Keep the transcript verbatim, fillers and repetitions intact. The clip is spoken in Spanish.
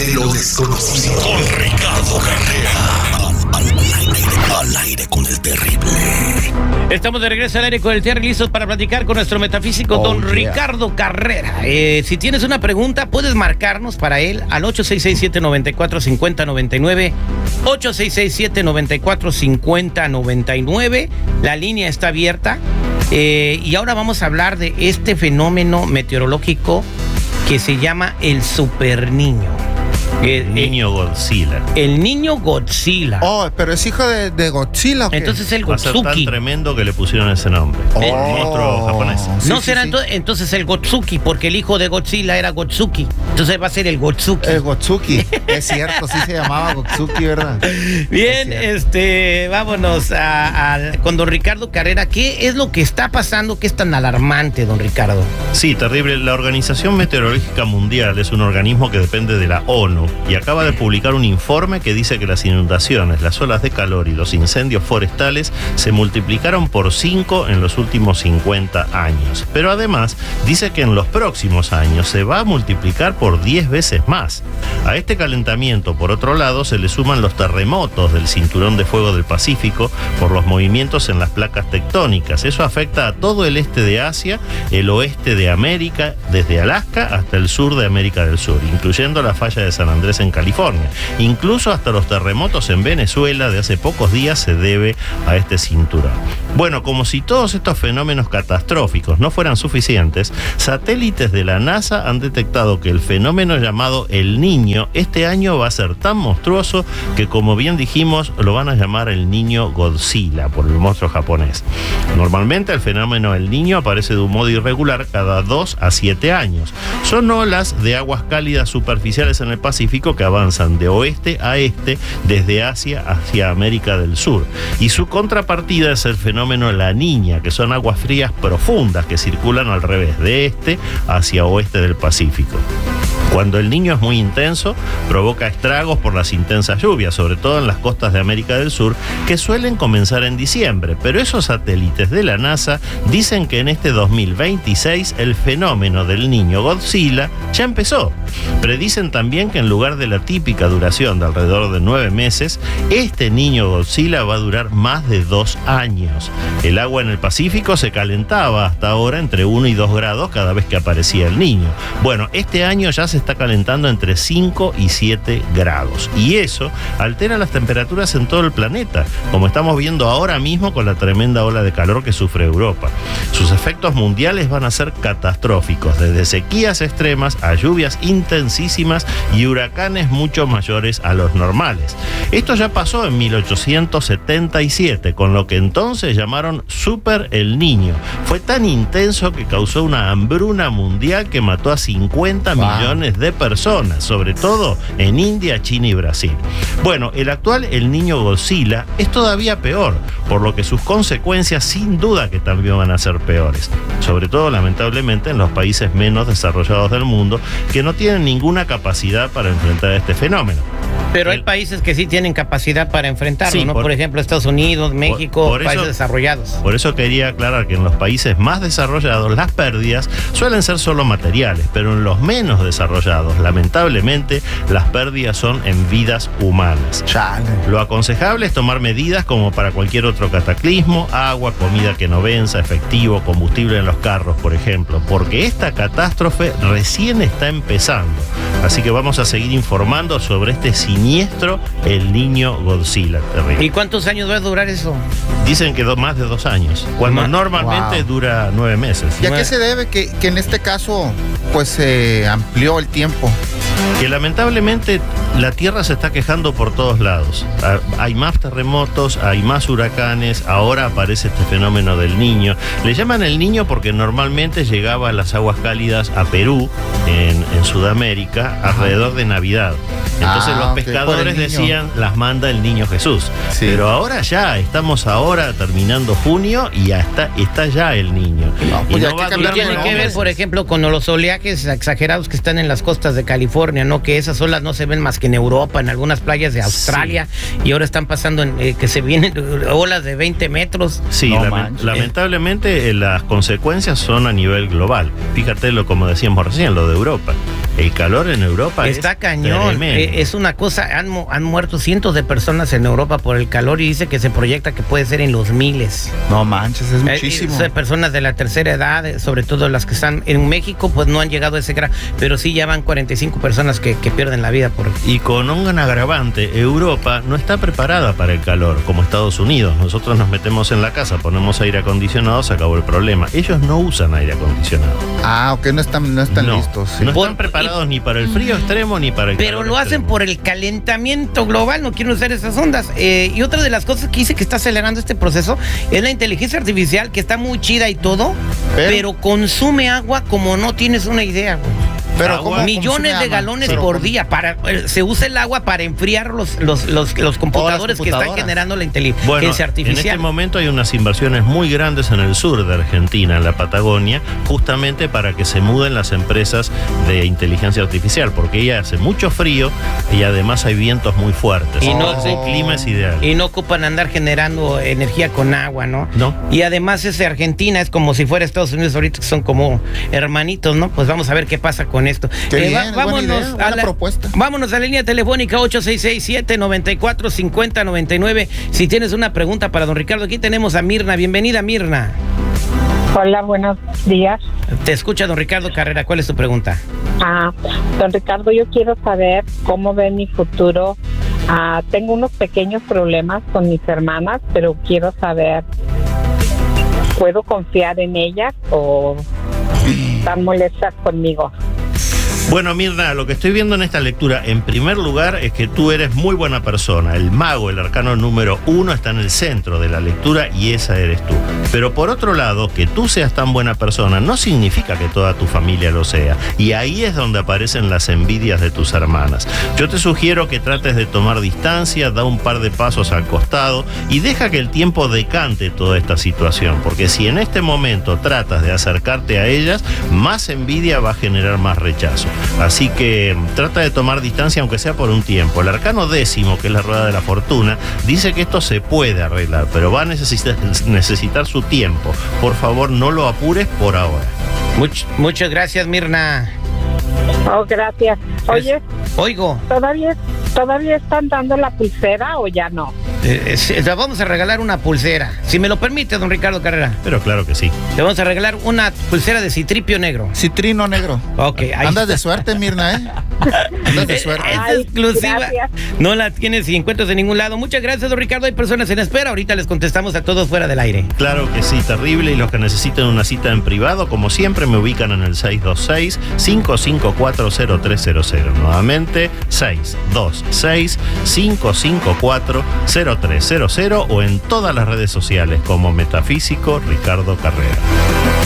de lo desconocido. Con Ricardo Carrera. Al, al, aire, al aire con el terrible. Estamos de regreso al aire con el terrible, listos para platicar con nuestro metafísico, oh, don yeah. Ricardo Carrera. Eh, si tienes una pregunta, puedes marcarnos para él al ocho seis seis siete nueve cuatro cinco cero nueve nueve, ocho seis seis siete nueve cuatro cinco cero nueve nueve. La línea está abierta. Eh, y ahora vamos a hablar de este fenómeno meteorológico que se llama el superniño. El niño Godzilla. El niño Godzilla. Oh, pero es hijo de, de Godzilla. ¿O qué? Entonces el Va a ser tan Gotsuki. tremendo que le pusieron ese nombre. Oh. El monstruo japonés. Sí, No sí, será sí. ento- entonces el Gotsuki, porque el hijo de Godzilla era Gotsuki. Entonces va a ser el Gotsuki. El Gotsuki. Es cierto, sí se llamaba Gotsuki, ¿verdad? Bien, este, vámonos a, a- con don Ricardo Carrera. ¿Qué es lo que está pasando que es tan alarmante, don Ricardo? Sí, terrible. La Organización Meteorológica Mundial es un organismo que depende de la ONU y acaba de publicar un informe que dice que las inundaciones, las olas de calor y los incendios forestales se multiplicaron por cinco en los últimos cincuenta años. Pero además dice que en los próximos años se va a multiplicar por diez veces más. A este calentamiento, por otro lado, se le suman los terremotos del cinturón de fuego del Pacífico por los movimientos en las placas tectónicas. Eso afecta a todo el este de Asia, el oeste de América, desde Alaska hasta el sur de América del Sur, incluyendo la falla de San Andrés en California. Incluso hasta los terremotos en Venezuela de hace pocos días se debe a este cinturón. Bueno, como si todos estos fenómenos catastróficos no fueran suficientes, satélites de la NASA han detectado que el fenómeno llamado El Niño este año va a ser tan monstruoso que, como bien dijimos, lo van a llamar el niño Godzilla por el monstruo japonés. Normalmente el fenómeno El Niño aparece de un modo irregular cada dos a siete años. Son olas de aguas cálidas superficiales en el Pacífico que avanzan de oeste a este desde Asia hacia América del Sur. Y su contrapartida es el fenómeno La Niña, que son aguas frías profundas que circulan al revés, de este hacia oeste del Pacífico. Cuando el Niño es muy intenso, provoca estragos por las intensas lluvias, sobre todo en las costas de América del Sur, que suelen comenzar en diciembre. Pero esos satélites de la NASA dicen que en este dos mil veintiséis el fenómeno del niño Godzilla ya empezó. Predicen también que en lugar de la típica duración de alrededor de nueve meses, este niño Godzilla va a durar más de dos años. El agua en el Pacífico se calentaba hasta ahora entre uno y dos grados cada vez que aparecía el niño. Bueno, este año ya se está calentando entre cinco y siete grados. Y eso altera las temperaturas en todo el planeta, como estamos viendo ahora mismo con la tremenda ola de calor que sufre Europa. Sus efectos mundiales van a ser catastróficos, desde sequías extremas a lluvias intensísimas y huracanes mucho mayores a los normales. Esto ya pasó en mil ochocientos setenta y siete, con lo que entonces llamaron Super El Niño. Fue tan intenso que causó una hambruna mundial que mató a cincuenta Wow. millones de personas, sobre todo en India, China y Brasil. Bueno, el actual El Niño Godzilla es todavía peor, por lo que sus consecuencias sin duda que también van a ser peores, sobre todo lamentablemente en los países menos desarrollados del mundo que no tienen ninguna capacidad para enfrentar este fenómeno. Pero hay El- países que sí tienen capacidad para enfrentarlo, Sí, ¿no? por- Por ejemplo, Estados Unidos, México, por eso- países desarrollados. Por eso quería aclarar que en los países más desarrollados las pérdidas suelen ser solo materiales, pero en los menos desarrollados, lamentablemente, las pérdidas son en vidas humanas. Chale. Lo aconsejable es tomar medidas como para cualquier otro cataclismo: agua, comida que no venza, efectivo, combustible en los carros, por ejemplo, porque esta catástrofe recién está empezando. Así que vamos a seguir informando sobre este siniestro El Niño Godzilla. Terrible. ¿Y cuántos años va a durar eso? Dicen que do- más de dos años, cuando Ma- normalmente Wow. dura nueve meses. ¿Y a qué se debe que, que en este caso pues se amplió el tiempo? Que lamentablemente la Tierra se está quejando por todos lados. Ah, Hay más terremotos, hay más huracanes, ahora aparece este fenómeno del Niño. Le llaman el Niño porque normalmente llegaba a las aguas cálidas a Perú, en, en Sudamérica, alrededor de Navidad. Entonces Ah, los ok, pescadores por el niño. decían, las manda el Niño Jesús. Sí. Pero ahora ya, estamos ahora terminando junio y ya está, está ya el Niño. No, pues Y ya no hay que va a cambiarle durar Tiene nueve que ver, meses. por ejemplo, con los oleajes exagerados que están en las costas de California, ¿no? Que esas olas no se ven más que en Europa, en algunas playas de Australia, y ahora están pasando en, eh, que se vienen olas de veinte metros. Sí, No lament- manches. lamentablemente eh, las consecuencias son a nivel global. Fíjate lo como decíamos recién, lo de Europa. El calor en Europa está es cañón. tremendo. Eh, es una cosa, han, mu- han muerto cientos de personas en Europa por el calor y dice que se proyecta que puede ser en los miles. No manches, es Eh, muchísimo. eh, personas de la tercera edad, eh, sobre todo las que están en México, pues no han llegado a ese grado, pero sí ya van cuarenta y cinco personas que, que pierden la vida por... Y con un agravante, Europa no está preparada para el calor, como Estados Unidos. Nosotros nos metemos en la casa, ponemos aire acondicionado, se acabó el problema. Ellos no usan aire acondicionado. Ah, ok, no están, no están no, listos. sí. no Por- están preparados ni para el frío extremo ni para el Pero calor lo hacen extremo. por el calentamiento global, no quieren usar esas ondas. Eh, y otra de las cosas que dice que está acelerando este proceso es la inteligencia artificial, que está muy chida y todo, pero, Pero- consume agua como no tienes una idea, güey. Pero agua, ¿cómo Millones consume de agua? galones Pero por ¿cómo? día. Para, eh, se usa el agua para enfriar los, los, los, los computadores que están computadoras. generando la inteligencia Bueno, en este artificial. momento hay unas inversiones muy grandes en el sur de Argentina, en la Patagonia, justamente para que se muden las empresas de inteligencia artificial, porque ya hace mucho frío y además hay vientos muy fuertes. Y no- Entonces, el clima es ideal. Y no ocupan andar generando energía con agua, ¿no? No. Y además ese Argentina es como si fuera Estados Unidos ahorita, que son como hermanitos, ¿no? Pues vamos a ver qué pasa con esto. Qué bien, va- es buena idea, buena a la, propuesta. vámonos a la línea telefónica ocho seis seis, siete nueve cuatro, cinco cero nueve nueve. Si tienes una pregunta para don Ricardo, aquí tenemos a Mirna. Bienvenida, Mirna. Hola, buenos días. Te escucha don Ricardo Carrera. ¿Cuál es tu pregunta? Ah, don Ricardo, yo quiero saber cómo ve mi futuro. Ah, tengo unos pequeños problemas con mis hermanas, pero quiero saber, ¿puedo confiar en ellas o están molestas conmigo? Bueno, Mirna, lo que estoy viendo en esta lectura, en primer lugar, es que tú eres muy buena persona. El mago, el arcano número uno, está en el centro de la lectura y esa eres tú. Pero por otro lado, que tú seas tan buena persona no significa que toda tu familia lo sea. Y ahí es donde aparecen las envidias de tus hermanas. Yo te sugiero que trates de tomar distancia, da un par de pasos al costado y deja que el tiempo decante toda esta situación. Porque si en este momento tratas de acercarte a ellas, más envidia va a generar más rechazo. Así que trata de tomar distancia aunque sea por un tiempo. El arcano décimo, que es la rueda de la fortuna, dice que esto se puede arreglar, pero va a necesitar, necesitar su tiempo. Por favor, no lo apures por ahora. Much- muchas gracias, Mirna. Oh, gracias. Oye, Oigo, ¿todavía, ¿todavía están dando la pulsera o ya no? eh, eh, sí, le vamos a regalar una pulsera. Si me lo permite, don Ricardo Carrera. Pero claro que sí. Le vamos a regalar una pulsera de citripio negro. Citrino negro. Ok, ahí Andas está. de suerte, Mirna, ¿eh? Andas de Eh, suerte. Es Ay, exclusiva. gracias. No la tienes y encuentras en ningún lado. Muchas gracias, don Ricardo. Hay personas en espera. Ahorita les contestamos a todos fuera del aire. Claro que sí, terrible. Y los que necesiten una cita en privado, como siempre, me ubican en el seis dos seis, cinco cinco cuatro, cero tres cero cero. Nuevamente, seis dos seis, cinco cinco cuatro, cero tres cero cero o en todas las redes sociales como Metafísico Ricardo Carrera.